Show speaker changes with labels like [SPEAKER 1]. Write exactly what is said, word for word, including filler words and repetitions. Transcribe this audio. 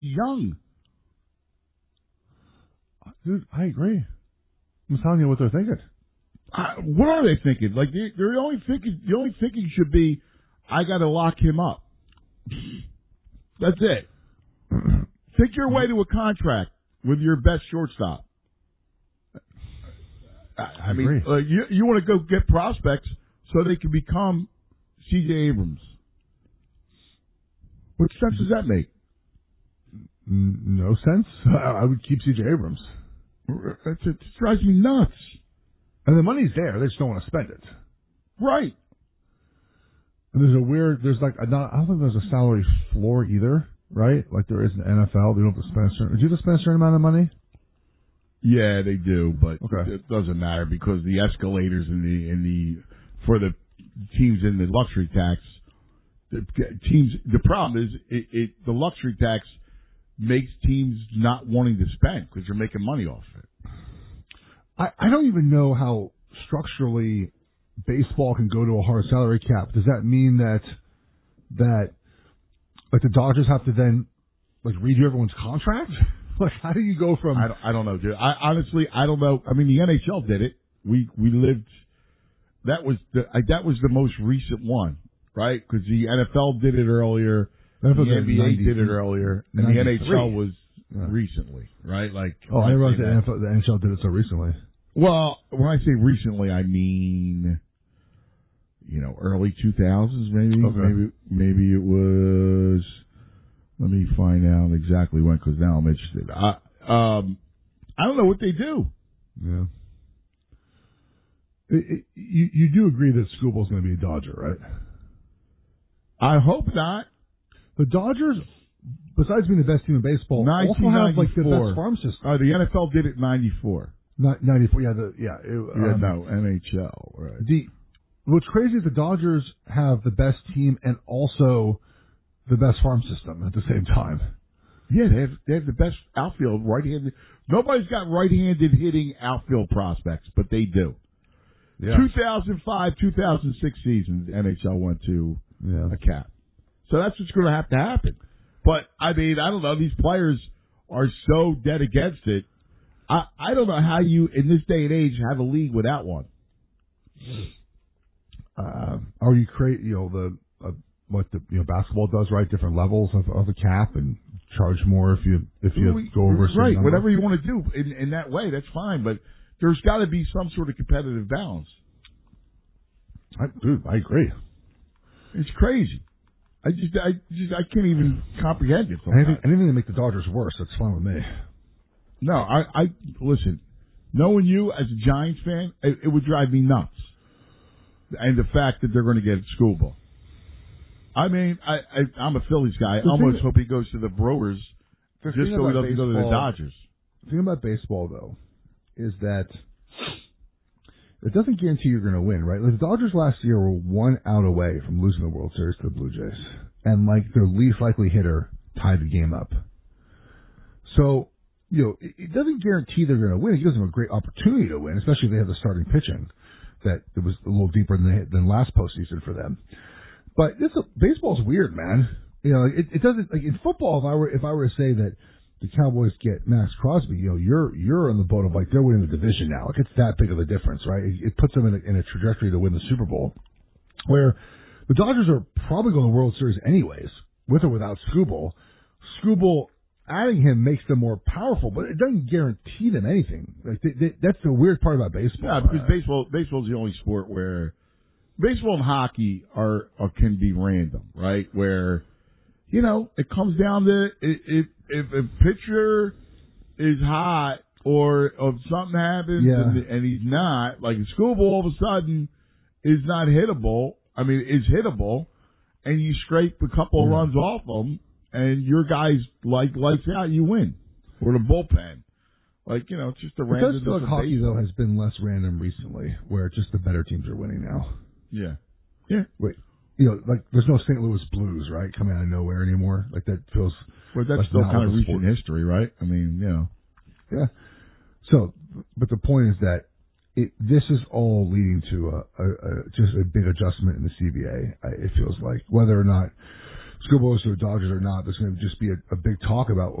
[SPEAKER 1] young.
[SPEAKER 2] Dude, I agree. I'm telling you what they're thinking.
[SPEAKER 1] Uh, what are they thinking? Like they, they're only thinking. The only thinking should be, I got to lock him up. That's it. Think your way to a contract with your best shortstop. I, I,
[SPEAKER 2] I
[SPEAKER 1] mean,
[SPEAKER 2] agree.
[SPEAKER 1] uh, you you want to go get prospects so they can become C J Abrams. What sense does that make?
[SPEAKER 2] No sense. I would keep C J Abrams.
[SPEAKER 1] It, it drives me nuts.
[SPEAKER 2] And the money's there. They just don't want to spend it.
[SPEAKER 1] Right.
[SPEAKER 2] And there's a weird, there's like, a not, I don't think there's a salary floor either, right? Like there is in the N F L. They don't have to spend a certain, do you have to spend a certain amount of money?
[SPEAKER 1] Yeah, they do, but
[SPEAKER 2] okay.
[SPEAKER 1] It doesn't matter because the escalators in the, in the, for the teams in the luxury tax, the teams, the problem is it, it the luxury tax makes teams not wanting to spend because you're making money off it.
[SPEAKER 2] I, I don't even know how structurally baseball can go to a hard salary cap. Does that mean that that like the Dodgers have to then like redo everyone's contract? Like how do you go from?
[SPEAKER 1] I don't, I don't know, dude. I honestly I don't know. I mean, the N H L did it. We we lived. That was the I, that was the most recent one, right? Because the N F L did it earlier. The N B A ninety, did it earlier, and the N H L was yeah. recently, right? Like,
[SPEAKER 2] oh, I didn't realize the N F L, the N H L did it so recently.
[SPEAKER 1] Well, when I say recently, I mean, you know, early two thousands, maybe.
[SPEAKER 2] Okay.
[SPEAKER 1] Maybe, maybe it was. Let me find out exactly when, because now I'm interested. I, um, I don't know what they do.
[SPEAKER 2] Yeah. It, it, you you do agree that Scooble's going to be a Dodger, right?
[SPEAKER 1] I hope not.
[SPEAKER 2] The Dodgers, besides being the best team in baseball, also have like the best farm system.
[SPEAKER 1] Uh, the N F L did it in ninety-four.
[SPEAKER 2] Not ninety-four, yeah, the, yeah. It,
[SPEAKER 1] yeah,
[SPEAKER 2] um,
[SPEAKER 1] no, N H L, right.
[SPEAKER 2] The, what's crazy is the Dodgers have the best team and also the best farm system at the same time.
[SPEAKER 1] Yeah, they have they have the best outfield, right-handed. Nobody's got right-handed hitting outfield prospects, but they do. Yeah. two thousand five, two thousand six season, N H L went to
[SPEAKER 2] yeah.
[SPEAKER 1] a cap. So that's what's going to have to happen. But, I mean, I don't know. These players are so dead against it. I, I don't know how you, in this day and age, have a league without one.
[SPEAKER 2] Uh, or you create, you know, the uh, what the you know basketball does, right? Different levels of, of the cap and charge more if you if you we, go over a certain
[SPEAKER 1] right.
[SPEAKER 2] number.
[SPEAKER 1] Whatever you want to do in, in that way, that's fine. But there's got to be some sort of competitive balance.
[SPEAKER 2] I, dude, I agree.
[SPEAKER 1] It's crazy. I just, I just, I can't even comprehend it.
[SPEAKER 2] Anything, anything to make the Dodgers worse, that's fine with me.
[SPEAKER 1] No, I, I listen. Knowing you as a Giants fan, it, it would drive me nuts. And the fact that they're going to get Scooble. I mean, I, I, I'm a Phillies guy. I almost that, hope he goes to the Brewers just so he doesn't baseball, go to the Dodgers.
[SPEAKER 2] The thing about baseball, though, is that it doesn't guarantee you're going to win, right? Like the Dodgers last year were one out away from losing the World Series to the Blue Jays. And, like, their least likely hitter tied the game up. So, you know, it, it doesn't guarantee they're going to win. It gives them a great opportunity to win, especially if they have the starting pitching that it was a little deeper than, they, than last postseason for them. But this baseball's weird, man. You know, it, it doesn't, like in football, if I were, if I were to say that the Cowboys get Max Crosby, you know, you're you're on the boat of like they're winning the division now. Like it's that big of a difference, right? It, it puts them in a, in a trajectory to win the Super Bowl. Where the Dodgers are probably going to the World Series anyways, with or without Scooble. Scooble adding him makes them more powerful, but it doesn't guarantee them anything. Like they, they, that's the weird part about baseball.
[SPEAKER 1] Yeah, because baseball baseball is the only sport where baseball and hockey are, are can be random, right? Where you know it comes down to if if a pitcher is hot or if something happens
[SPEAKER 2] yeah.
[SPEAKER 1] and, and he's not, like a Scooble all of a sudden is not hittable. I mean, is hittable, and you scrape a couple
[SPEAKER 2] yeah.
[SPEAKER 1] of runs off him, and your guys like lights out, you win, or the bullpen. Like you know, it's just a random.
[SPEAKER 2] It does feel like hockey though has been less random recently, where just the better teams are winning now.
[SPEAKER 1] Yeah, yeah.
[SPEAKER 2] Wait. You know, like there's no Saint Louis Blues, right, coming out of nowhere anymore. Like that feels.
[SPEAKER 1] Well, that's
[SPEAKER 2] like
[SPEAKER 1] still kind of recent
[SPEAKER 2] sport.
[SPEAKER 1] history, right? I mean, you know.
[SPEAKER 2] Yeah. So, but the point is that it, this is all leading to a, a, a just a big adjustment in the C B A. It feels like whether or not Scooby goes to the Dodgers or not, there's going to just be a, a big talk about